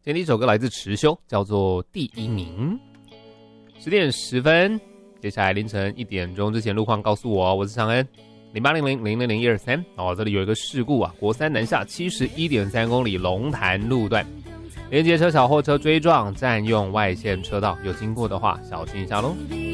今天第一首歌来自池修，叫做《第一名》。10点10分，接下来凌晨1点钟之前路况告诉我，我是常恩，0800000123。这里有一个事故啊，国三南下71.3公里龙潭路段，连接车小货车追撞，占用外线车道，有经过的话小心一下咯。